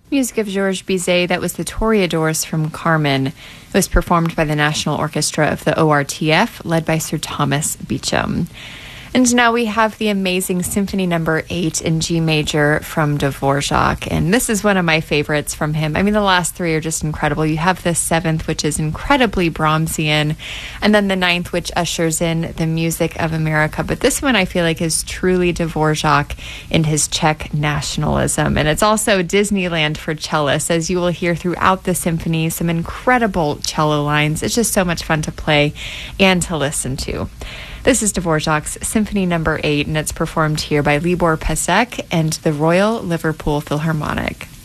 Music of Georges Bizet, that was the Toreadors from Carmen. It was performed by the National Orchestra of the ORTF, led by Sir Thomas Beecham. And now we have the amazing Symphony No. 8 in G major from Dvorak. And this is one of my favorites from him. I mean, the last three are just incredible. You have the seventh, which is incredibly Brahmsian, and then the ninth, which ushers in the music of America. But this one I feel like is truly Dvorak in his Czech nationalism. And it's also Disneyland for cellists, as you will hear throughout the symphony, some incredible cello lines. It's just so much fun to play and to listen to. This is Dvorak's Symphony No. 8, and it's performed here by Libor Pesek and the Royal Liverpool Philharmonic.